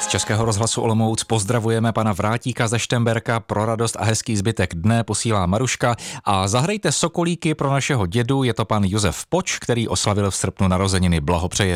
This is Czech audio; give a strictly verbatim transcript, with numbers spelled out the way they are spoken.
Z Českého rozhlasu Olomouc pozdravujeme pana Vrátíka ze Štemberka, pro radost a hezký zbytek dne posílá Maruška a zahrajte sokolíky pro našeho dědu, je to pan Josef Poč, který oslavil v srpnu narozeniny, blahopřeje